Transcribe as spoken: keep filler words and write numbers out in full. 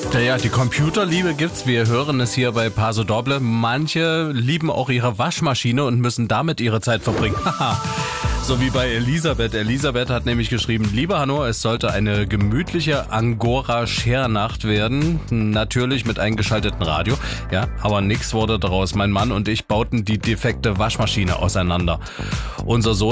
Naja, die Computerliebe gibt's. Wir hören es hier bei Paso Doble. Manche lieben auch ihre Waschmaschine und müssen damit ihre Zeit verbringen. Haha. So wie bei Elisabeth. Elisabeth hat nämlich geschrieben, lieber Hanno, es sollte eine gemütliche Angora-Schernacht werden. Natürlich mit eingeschaltetem Radio. Ja, aber nix wurde daraus. Mein Mann und ich bauten die defekte Waschmaschine auseinander. Unser Sohn